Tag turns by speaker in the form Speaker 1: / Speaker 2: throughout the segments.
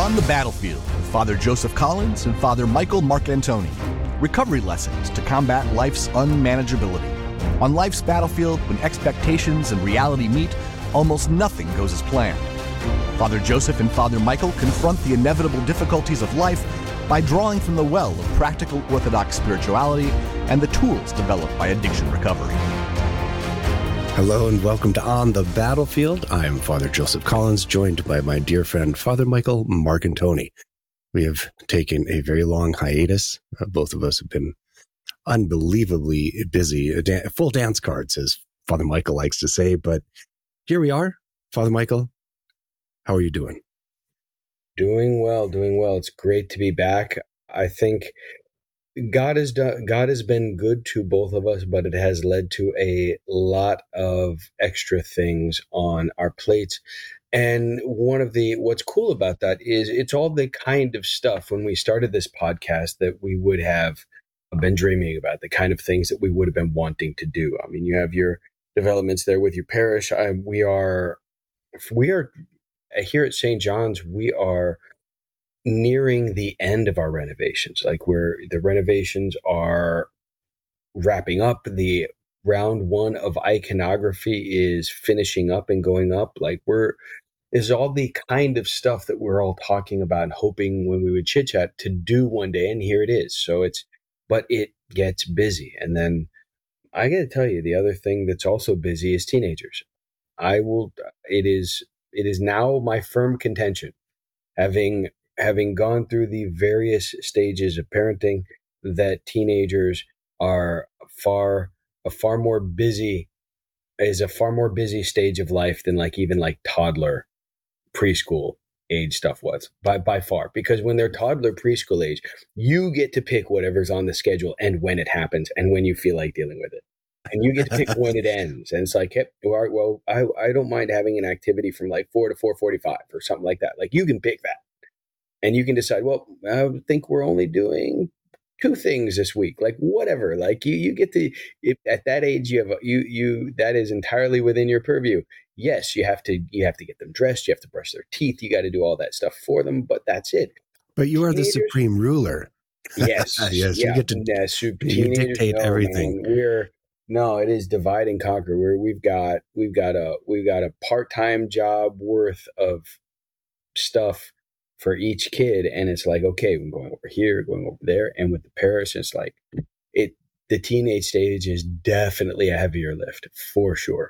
Speaker 1: On the Battlefield with Father Joseph Collins and Father Michael Marcantoni. Recovery lessons to combat life's unmanageability. On life's battlefield, when expectations and reality meet, almost nothing goes as planned. Father Joseph and Father Michael confront the inevitable difficulties of life by drawing from the well of practical Orthodox spirituality and the tools developed by addiction recovery.
Speaker 2: Hello and welcome to On the Battlefield. I am Father Joseph Collins, joined by my dear friend Father Michael Marcantoni. We have taken a very long hiatus. Both of us have been unbelievably busy, full dance cards, as Father Michael likes to say. But here we are. Father Michael, how are you doing?
Speaker 3: Doing well. It's great to be back. I think God has been good to both of us, but it has led to a lot of extra things on our plates. And what's cool about that is it's all the kind of stuff when we started this podcast that we would have been dreaming about, the kind of things that we would have been wanting to do. I mean, you have your developments there with your parish. We are here at St. John's, we are nearing the end of our renovations. The renovations are wrapping up. The round one of iconography is finishing up and going up. Is all the kind of stuff that we're all talking about and hoping when we would chit chat to do one day. And here it is. But it gets busy. And then I got to tell you, the other thing that's also busy is teenagers. It is now my firm contention, having gone through the various stages of parenting, that teenagers are a far more busy stage of life than even toddler preschool age stuff was by far. Because when they're toddler preschool age, you get to pick whatever's on the schedule and when it happens and when you feel like dealing with it. And you get to pick when it ends. And it's like, hey, all right, well, I don't mind having an activity from 4 to 4:45 or something like that. You can pick that. And you can decide, well, I think we're only doing 2 things this week. Whatever. You get to, at that age, you that is entirely within your purview. Yes, you have to get them dressed. You have to brush their teeth. You got to do all that stuff for them. But that's it.
Speaker 2: But you are the supreme ruler.
Speaker 3: Yes.
Speaker 2: Yes.
Speaker 3: Yeah.
Speaker 2: You get to you dictate everything.
Speaker 3: No, it is divide and conquer. We've got a part-time job worth of stuff for each kid, and it's okay, we're going over here, going over there, and with the parish, it's the teenage stage is definitely a heavier lift for sure.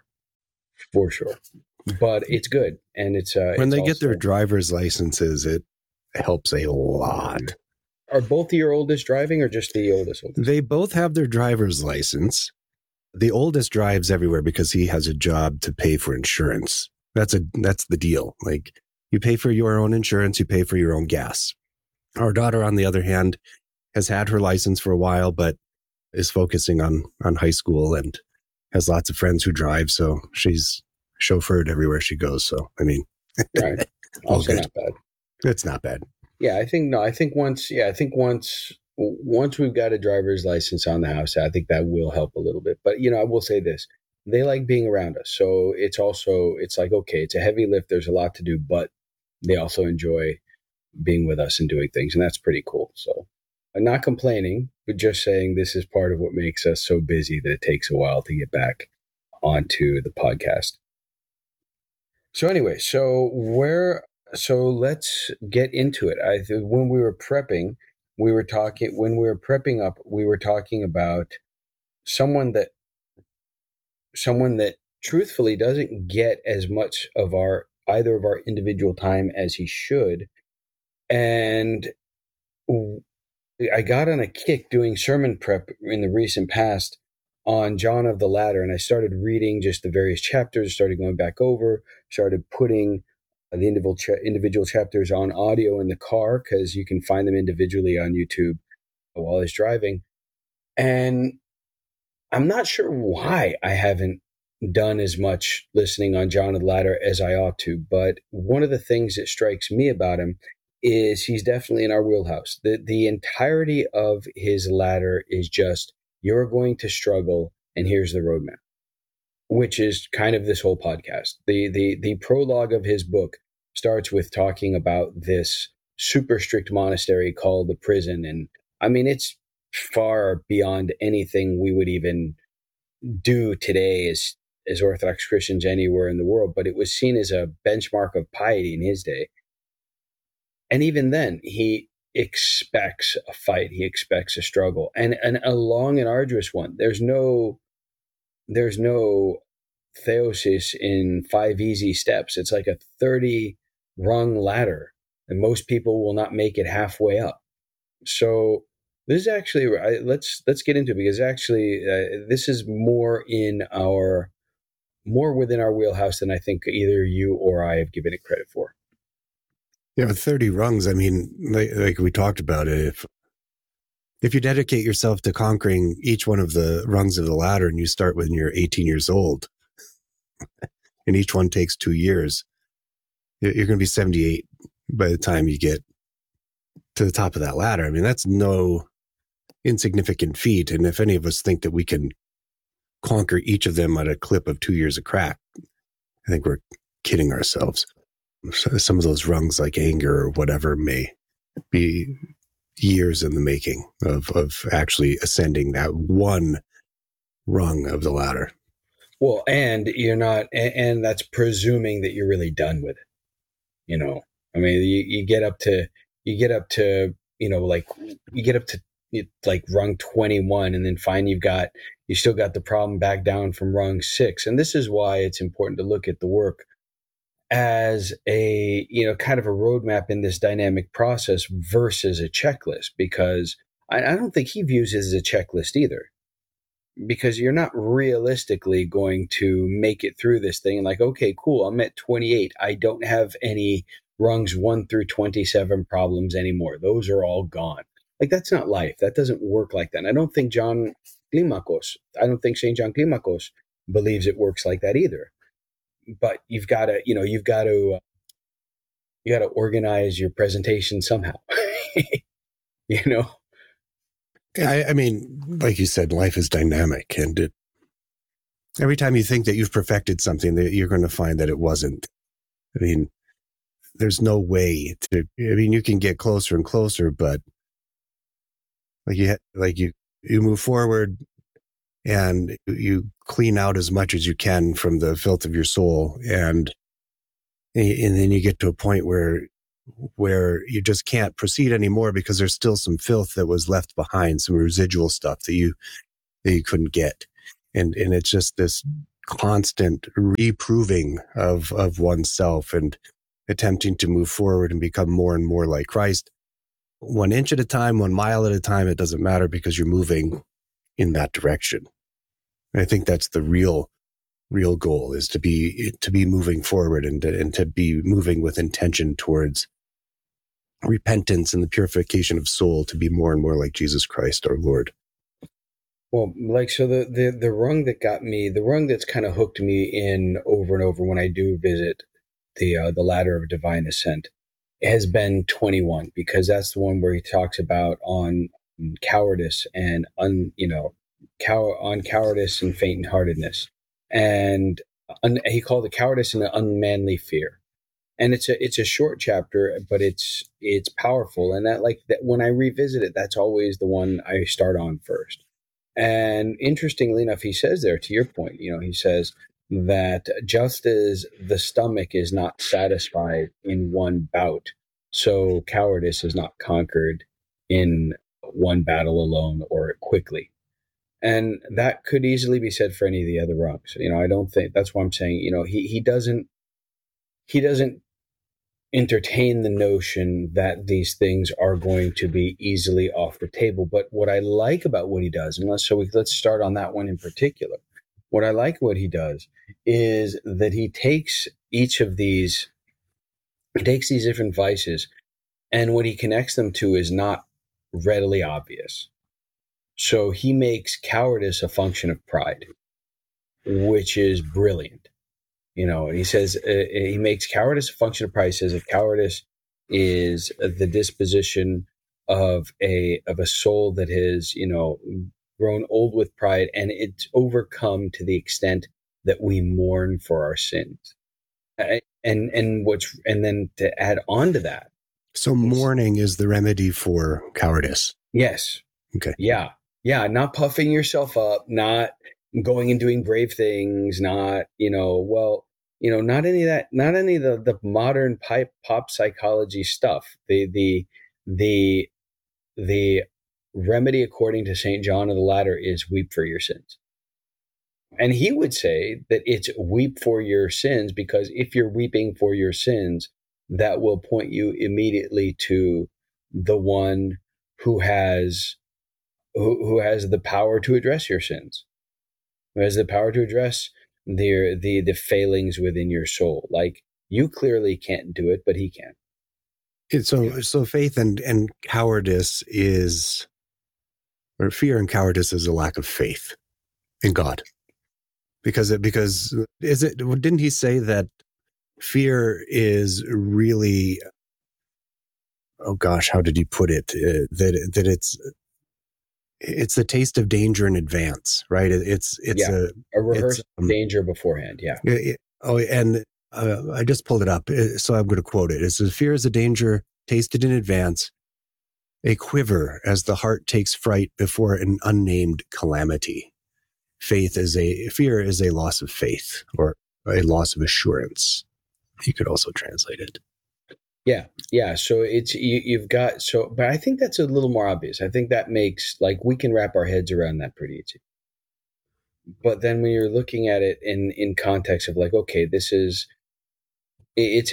Speaker 3: But it's good, and it's
Speaker 2: when they get their driver's licenses, it helps a lot.
Speaker 3: Are both of your oldest driving, or just the oldest?
Speaker 2: They both have their driver's license. The oldest drives everywhere because he has a job to pay for insurance. That's the deal. You pay for your own insurance, you pay for your own gas. Our daughter, on the other hand, has had her license for a while, but is focusing on high school and has lots of friends who drive. So she's chauffeured everywhere she goes. So, I mean,
Speaker 3: right. Also not bad.
Speaker 2: It's not bad.
Speaker 3: Yeah, I think once we've got a driver's license on the house, I think that will help a little bit. But, I will say this. They like being around us. So it's okay, it's a heavy lift. There's a lot to do, but they also enjoy being with us and doing things. And that's pretty cool. So I'm not complaining, but just saying this is part of what makes us so busy that it takes a while to get back onto the podcast. So anyway, so let's get into it. When we were prepping up, we were talking about someone that truthfully doesn't get as much of either of our individual time as he should. And I got on a kick doing sermon prep in the recent past on John of the Ladder, and I started reading just the various chapters, started going back over, started putting the individual chapters on audio in the car, because you can find them individually on YouTube while I was driving. And I'm not sure why I haven't done as much listening on John of the Ladder as I ought to, but one of the things that strikes me about him is he's definitely in our wheelhouse. The entirety of his ladder is just, you're going to struggle, and here's the roadmap, which is kind of this whole podcast. The prologue of his book starts with talking about this super strict monastery called the prison. And I mean, it's far beyond anything we would even do today as Orthodox Christians anywhere in the world, but it was seen as a benchmark of piety in his day. And even then, he expects a fight. He expects a struggle, and a long and arduous one. There's no theosis in 5 easy steps. It's like a 30 rung ladder, and most people will not make it halfway up. So this is actually, let's get into it, because actually this is more within our wheelhouse than I think either you or I have given it credit for.
Speaker 2: Yeah, 30 rungs. I mean, like we talked about it, if you dedicate yourself to conquering each one of the rungs of the ladder, and you start when you're 18 years old, and each one takes 2 years, you're going to be 78 by the time you get to the top of that ladder. I mean, that's no insignificant feat. And if any of us think that we can conquer each of them at a clip of 2 years a crack, I think we're kidding ourselves. Some of those rungs, like anger or whatever, may be years in the making of actually ascending that one rung of the ladder.
Speaker 3: Well, and you're not, and that's presuming that you're really done with it. You know, I mean, you get up to, you know, like you get up to like rung 21, and then find you still got the problem back down from rung 6. And this is why it's important to look at the work as a, you know, kind of a roadmap in this dynamic process versus a checklist, because I don't think he views it as a checklist either, because you're not realistically going to make it through this thing and like, okay, cool, I'm at 28. I don't have any rungs 1 through 27 problems anymore. Those are all gone. Like, that's not life. That doesn't work like that. And I don't think St. John Climacus believes it works like that either. But you've got to organize your presentation somehow. You know?
Speaker 2: I mean, like you said, life is dynamic, and every time you think that you've perfected something, that you're going to find that it wasn't. I mean, there's no way to. I mean, you can get closer and closer, but you move forward, and you clean out as much as you can from the filth of your soul, and then you get to a point where you just can't proceed anymore because there's still some filth that was left behind, some residual stuff that you couldn't get. And it's just this constant reproving of oneself and attempting to move forward and become more and more like Christ. 1 inch at a time, 1 mile at a time, it doesn't matter, because you're moving in that direction. And I think that's the real goal, is to be moving forward and to be moving with intention towards repentance and the purification of soul, to be more and more like Jesus Christ, our Lord.
Speaker 3: Well, like, so the rung that got me, the rung that's kind of hooked me in over and over when I do visit the ladder of divine ascent, has been 21, because that's the one where he talks about on cowardice and cowardice and faint-heartedness, and he called it cowardice and unmanly fear. And it's a short chapter, but it's powerful. And that when I revisit it, that's always the one I start on first. And interestingly enough, he says there, to your point, you know, he says that just as the stomach is not satisfied in one bout, so cowardice is not conquered in one battle alone or quickly. And that could easily be said for any of the other rungs. You know, I don't think, that's why I'm saying, you know, he doesn't entertain the notion that these things are going to be easily off the table. But what I like about what he does, and let's start on that one in particular. What I like what he does is that he takes these different vices, and what he connects them to is not readily obvious. So he makes cowardice a function of pride, which is brilliant. You know, and he says he makes cowardice a function of pride. He says that cowardice is the disposition of a soul that has, you know, grown old with pride, and it's overcome to the extent that we mourn for our sins. And then to add on to that,
Speaker 2: So mourning is the remedy for cowardice.
Speaker 3: Yes.
Speaker 2: Okay.
Speaker 3: Yeah. Yeah. Not puffing yourself up, not going and doing brave things, not, not any of that, not any of the modern pop psychology stuff. The remedy, according to St. John of the Ladder, is weep for your sins. And he would say that it's weep for your sins, because if you're weeping for your sins, that will point you immediately to the one who has the power to address your sins, who has the power to address the failings within your soul. Like, you clearly can't do it, but he can.
Speaker 2: So faith and cowardice is, or fear and cowardice is a lack of faith in God. Because didn't he say that fear is really, oh gosh, how did he put it? That it's the taste of danger in advance, right? It's
Speaker 3: a rehearsed danger beforehand. Yeah.
Speaker 2: I just pulled it up, so I'm going to quote it. It says, "Fear is a danger tasted in advance, a quiver as the heart takes fright before an unnamed calamity. Fear is a loss of faith, or a loss of assurance." You could also translate it.
Speaker 3: Yeah. So it's but I think that's a little more obvious. I think that makes, like, we can wrap our heads around that pretty easy. But then when you're looking at it in context of, like, okay, it's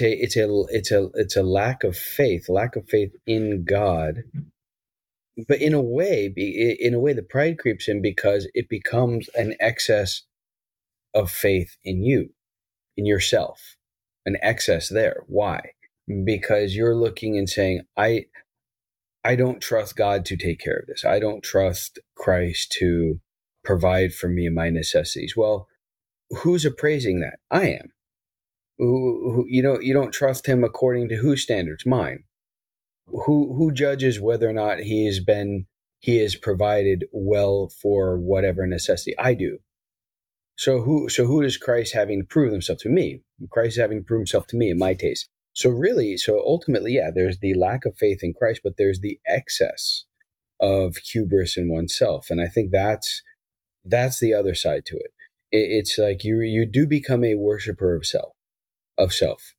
Speaker 3: a lack of faith in God. But in a way, the pride creeps in, because it becomes an excess of faith in you, in yourself, an excess there. Why? Because you're looking and saying, I don't trust God to take care of this. I don't trust Christ to provide for me and my necessities. Well, who's appraising that? I am. Who you don't trust him according to whose standards? Mine. Who judges whether or not he has provided well for whatever necessity? I do. So who does Christ having to prove himself to? Me. Christ having to prove himself to me in my taste. So ultimately, yeah, there's the lack of faith in Christ, but there's the excess of hubris in oneself. And I think that's the other side to it. It's like you do become a worshiper of self,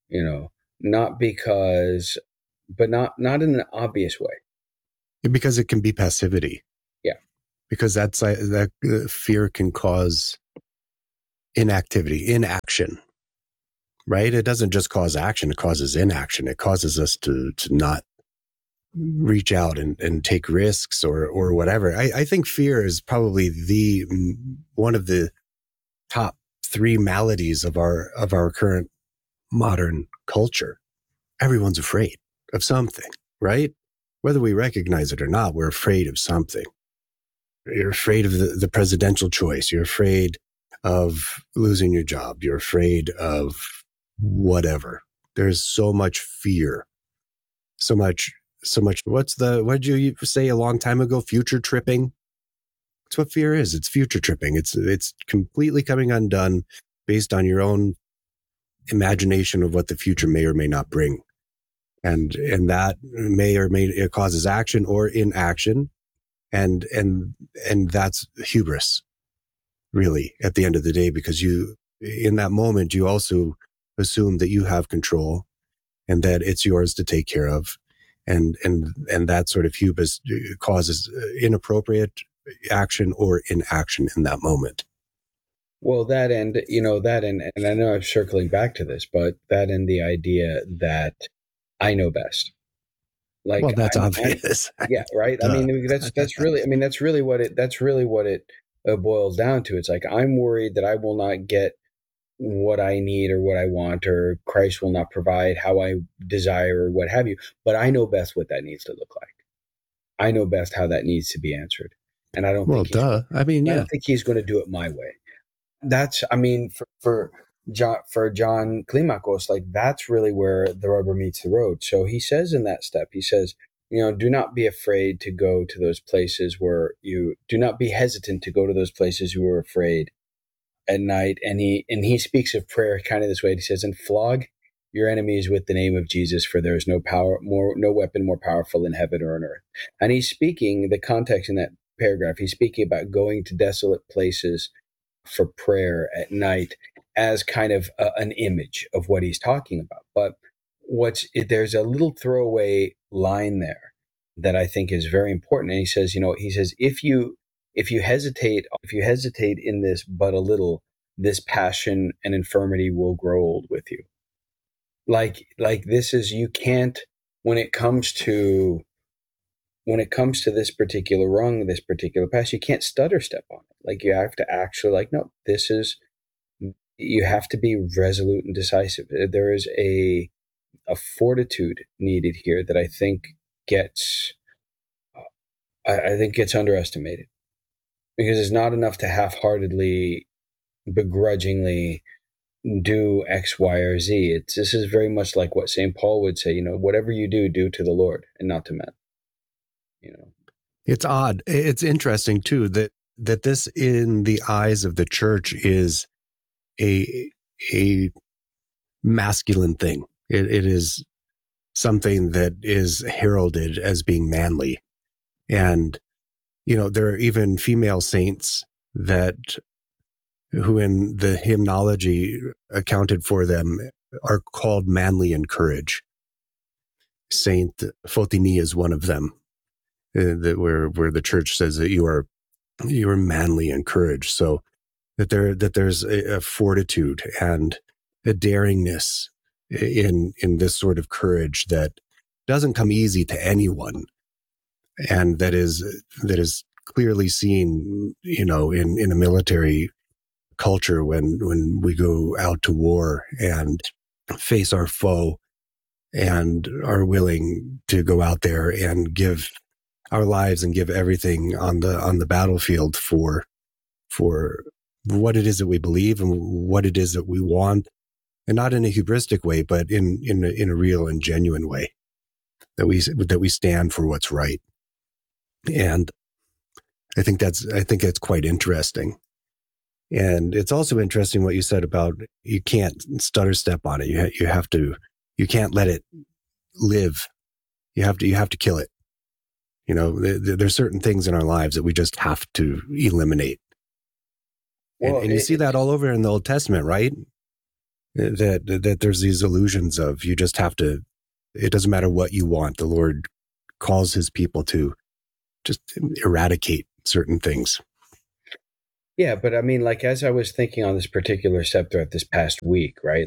Speaker 3: not because, but not in an obvious way.
Speaker 2: Because it can be passivity.
Speaker 3: Yeah.
Speaker 2: Because that fear can cause inactivity, inaction, right? It doesn't just cause action, it causes inaction. It causes us to not reach out and take risks or whatever. I think fear is probably one of the top 3 maladies of our current modern culture. Everyone's afraid of something, right? Whether we recognize it or not, we're afraid of something. You're afraid of the presidential choice. You're afraid of losing your job. You're afraid of whatever. There's so much fear. So much. What did you say a long time ago? Future tripping. That's what fear is. It's future tripping. It's completely coming undone based on your own imagination of what the future may or may not bring. And that may or may, it causes action or inaction. And that's hubris, really, at the end of the day, because in that moment, you also assume that you have control and that it's yours to take care of. And that sort of hubris causes inappropriate action or inaction in that moment.
Speaker 3: Well, and I know I'm circling back to this, but that and the idea that I know best. Like,
Speaker 2: well, that's obvious.
Speaker 3: Yeah, right. I mean, that's really what it boils down to. It's like, I'm worried that I will not get what I need or what I want, or Christ will not provide how I desire, or what have you. But I know best what that needs to look like. I know best how that needs to be answered, and I don't.
Speaker 2: Well, duh. I mean, yeah.
Speaker 3: I don't think he's going to do it my way. That's, I mean, for John Climacos, like, that's really where the rubber meets the road. So he says in that step, he says, do not be afraid to go to those places where do not be hesitant to go to those places you are afraid at night. And he speaks of prayer kind of this way. He says, and flog your enemies with the name of Jesus, for there is no weapon more powerful in heaven or on earth. And he's speaking, the context in that paragraph, he's speaking about going to desolate places for prayer at night as kind of an image of what he's talking about. But there's a little throwaway line there that I think is very important. And he says, if you hesitate in this but a little, this passion and infirmity will grow old with you. Like this is, you can't, when it comes to this particular rung, this particular pass, you can't stutter step on it. Like, you have to actually, no, you have to be resolute and decisive. There is a fortitude needed here that I think gets underestimated, because it's not enough to half-heartedly, begrudgingly do X, Y, or Z. This is very much like what St. Paul would say, whatever you do, do to the Lord and not to men.
Speaker 2: It's odd. It's interesting too that this, in the eyes of the church, is a masculine thing. It is something that is heralded as being manly. And, there are even female saints who in the hymnology accounted for them are called manly in courage. Saint Photinie is one of them, where the church says that you are manly in courage. So that there's a fortitude and a daringness in this sort of courage that doesn't come easy to anyone, and that is clearly seen, in a military culture when we go out to war and face our foe and are willing to go out there and give our lives and give everything on the battlefield for what it is that we believe and what it is that we want, and not in a hubristic way, but in a real and genuine way, that we stand for what's right. And I think that's quite interesting. And it's also interesting what you said about you can't stutter step on it. You can't let it live. You have to kill it. There's certain things in our lives that we just have to eliminate. Well, and you see that all over in the Old Testament, right? That there's these illusions of, you just have to, it doesn't matter what you want. The Lord calls his people to just eradicate certain things.
Speaker 3: Yeah, but I mean, as I was thinking on this particular step throughout this past week, right?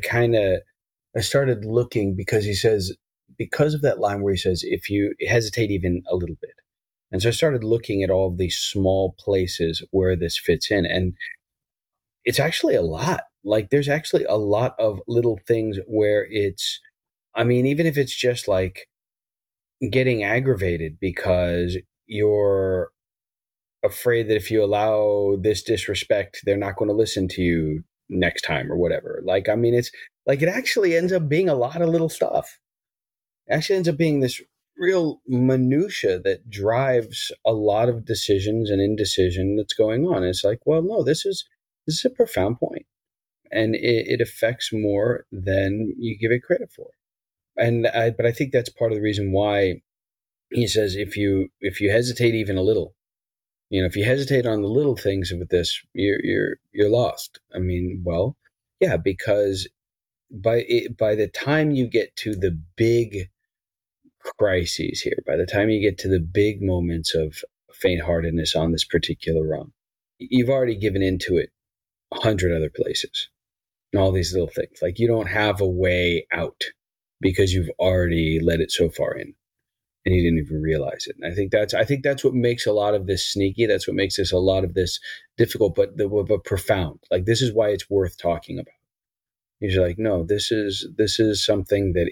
Speaker 3: I started looking, because he says, because of that line where he says, if you hesitate even a little bit. And so I started looking at all of these small places where this fits in. And it's actually a lot. There's actually a lot of little things where even if it's just getting aggravated because you're afraid that if you allow this disrespect, they're not going to listen to you next time or whatever. It's it actually ends up being a lot of little stuff. It actually ends up being this real minutia that drives a lot of decisions and indecision that's going on. It's well, no, this is a profound point, and it affects more than you give it credit for. But I think that's part of the reason why he says, if you hesitate even a little, if you hesitate on the little things of this, you're lost. Yeah, because by the time you get to the big crises here, by the time you get to the big moments of faint-heartedness on this particular rung, you've already given into it 100 other places and all these little things. You don't have a way out because you've already let it so far in and you didn't even realize it. And I think that's what makes a lot of this sneaky. That's what makes a lot of this difficult, but profound. This is why it's worth talking about. You're no, this is something that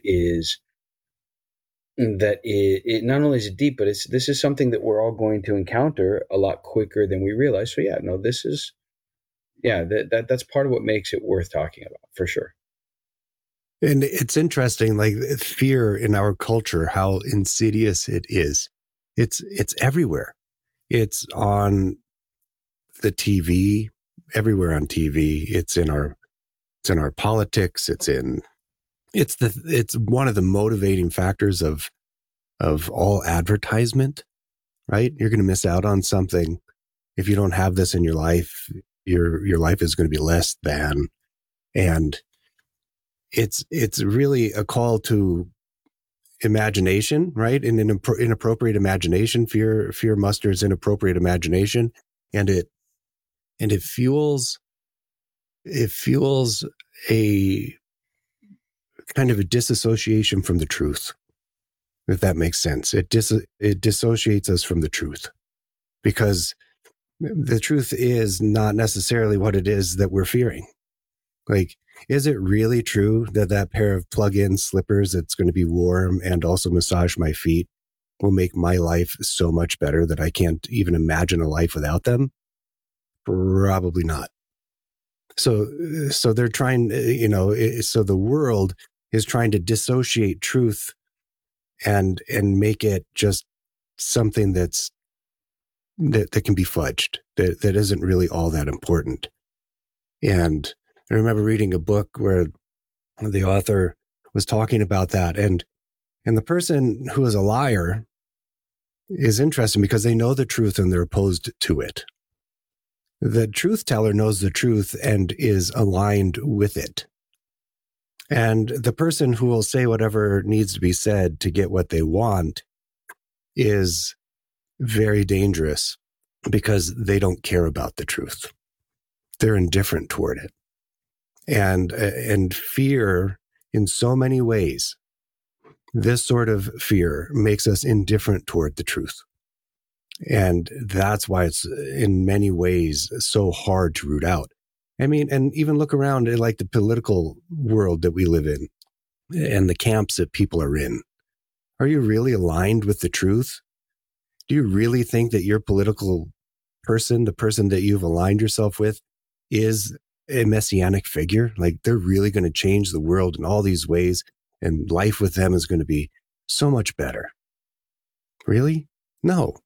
Speaker 3: it not only is it deep, but this is something that we're all going to encounter a lot quicker than we realize. So yeah, no, that's part of what makes it worth talking about, for sure.
Speaker 2: And it's interesting, fear in our culture, how insidious it is. It's everywhere. It's on the TV, everywhere on TV. It's in our politics. It's in it's one of the motivating factors of all advertisement, right? You're going to miss out on something if you don't have this in your life. Your life is going to be less than, and it's really a call to imagination, right? And an inappropriate imagination. Fear musters inappropriate imagination, and it fuels a kind of a disassociation from the truth, if that makes sense. It dissociates us from the truth, because the truth is not necessarily what it is that we're fearing. Like, is it really true that pair of plug-in slippers that's going to be warm and also massage my feet will make my life so much better that I can't even imagine a life without them? Probably not. So they're trying, so the world is trying to dissociate truth and make it just something that can be fudged, that isn't really all that important. And I remember reading a book where the author was talking about that, and the person who is a liar is interesting because they know the truth and they're opposed to it. The truth teller knows the truth and is aligned with it. And the person who will say whatever needs to be said to get what they want is very dangerous, because they don't care about the truth. They're indifferent toward it. And fear, in so many ways, this sort of fear makes us indifferent toward the truth. And that's why it's in many ways so hard to root out. I mean, and even look around at like the political world that we live in and the camps that people are in. Are you really aligned with the truth? Do you really think that your political person, the person that you've aligned yourself with, is a messianic figure? Like, they're really going to change the world in all these ways, and life with them is going to be so much better? Really? No.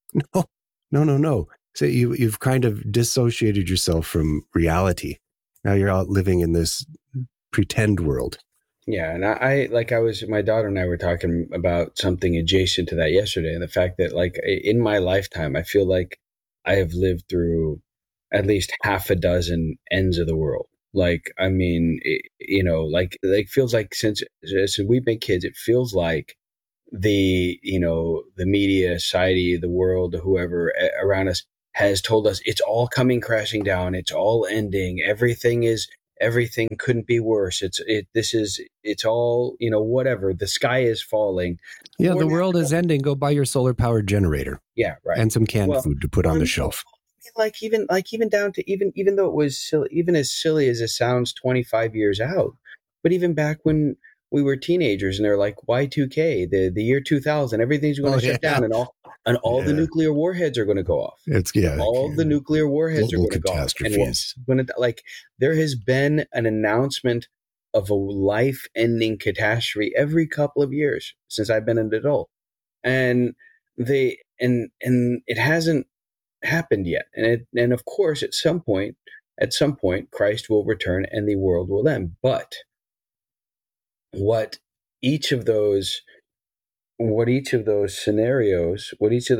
Speaker 2: So you've kind of dissociated yourself from reality. Now you're out living in this pretend world.
Speaker 3: Yeah, and my daughter and I were talking about something adjacent to that yesterday, and the fact that, like, in my lifetime, I feel like I have lived through at least half a dozen ends of the world. Like, I mean, like feels like since we've been kids, it feels like the media, society, the world, whoever around us has told us it's all coming crashing down. It's all ending. Everything couldn't be worse. It's all, whatever. The sky is falling.
Speaker 2: Yeah, the world is ending. Go buy your solar powered generator.
Speaker 3: Yeah, right.
Speaker 2: And some canned food to put on the shelf.
Speaker 3: Even down to even though it was silly, even as silly as it sounds, 25 years out, but even back when we were teenagers and they're like Y2K, the year 2000, everything's going to shut down and all the nuclear warheads are going to go off. All the nuclear warheads are going to go off. And there has been an announcement of a life-ending catastrophe every couple of years since I've been an adult, and it hasn't happened yet. And of course, at some point, Christ will return and the world will end. But what each of those scenarios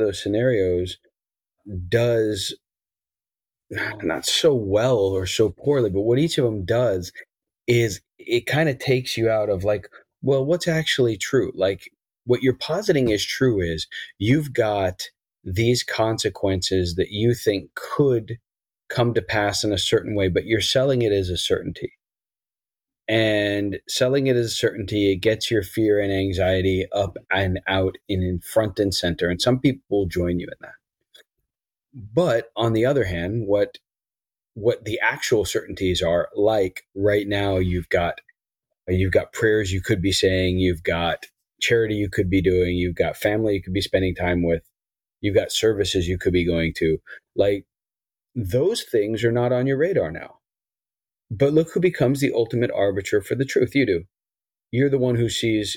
Speaker 3: does, not so well or so poorly, but what each of them does is it kind of takes you out of like, well, what's actually true? Like, what you're positing is true is you've got these consequences that you think could come to pass in a certain way, but you're selling it as a certainty. And selling it as a certainty, it gets your fear and anxiety up and out and in front and center. And some people will join you in that. But on the other hand, what the actual certainties are, like right now, you've got prayers you could be saying, you've got charity you could be doing, you've got family you could be spending time with, you've got services you could be going to. Like, those things are not on your radar now. But look who becomes the ultimate arbiter for the truth. You do. You're the one who sees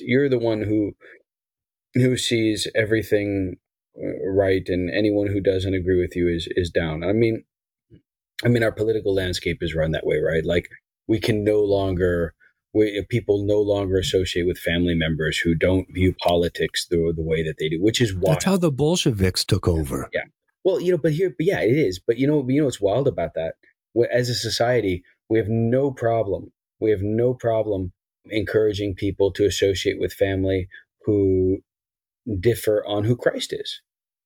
Speaker 3: everything right, and anyone who doesn't agree with you is down. I mean, our political landscape is run that way, right? Like, we can no longer people no longer associate with family members who don't view politics the way that they do, which is wild.
Speaker 2: That's how the Bolsheviks took over.
Speaker 3: Yeah. Well, but yeah, it is. But what's wild about that? As a society, we have no problem. We have no problem encouraging people to associate with family who differ on who Christ is.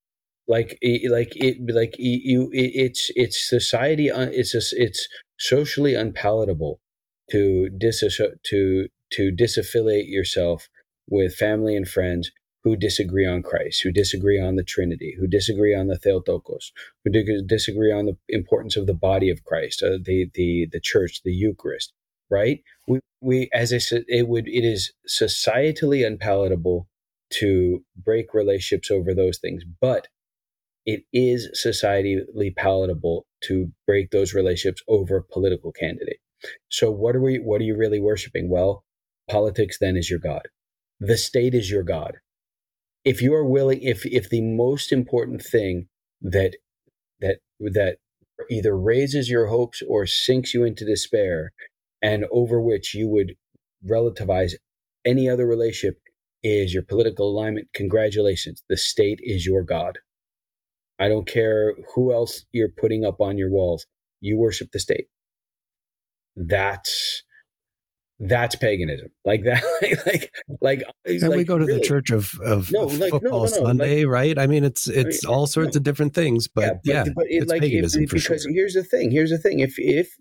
Speaker 3: It's society. It's socially unpalatable to disaffiliate yourself with family and friends who disagree on Christ, who disagree on the Trinity, who disagree on the Theotokos, who disagree on the importance of the body of Christ, the church, the Eucharist. Right? We as I said, it is societally unpalatable to break relationships over those things, but it is societally palatable to break those relationships over a political candidate. So what are you really worshiping? Well, politics then is your God. The state is your God. If you are willing, if the most important thing that either raises your hopes or sinks you into despair, and over which you would relativize any other relationship, is your political alignment, congratulations, the state is your God. I don't care who else you're putting up on your walls. You worship the state. That's paganism. Like that.
Speaker 2: And we go to the church of football Sunday, right? I mean, it's all sorts of different things, but it's paganism for sure.
Speaker 3: Because here's the thing. If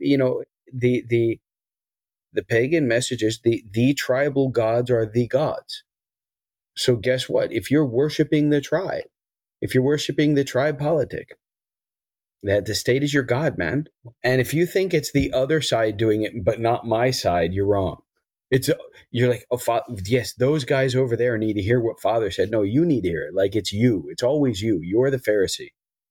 Speaker 3: the pagan message is the tribal gods are the gods. So guess what? If you're worshiping the tribe, if you're worshiping the tribe politic, that the state is your God, man. And if you think it's the other side doing it, but not my side, you're wrong. You're like, yes, those guys over there need to hear what Father said. No, you need to hear it. Like, it's you. It's always you. You're the Pharisee.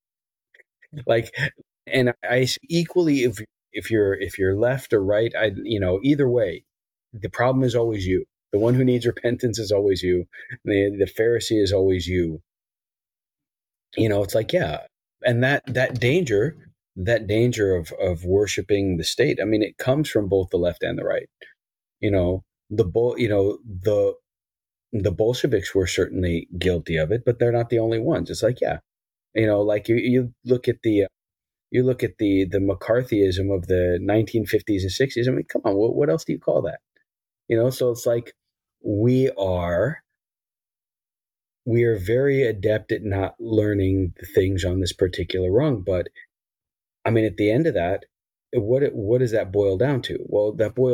Speaker 3: And I equally, if you're left or right, either way, the problem is always you. The one who needs repentance is always you. The Pharisee is always you. It's like, yeah. And that danger of worshiping the state, I mean, it comes from both the left and the right. The Bolsheviks were certainly guilty of it, but they're not the only ones. It's like, yeah, like you look at the McCarthyism of the 1950s and 60s. I mean, come on, what else do you call that? So it's like we are very adept at not learning the things on this particular rung. But I mean, at the end of that, what does that boil down to? Well, that boils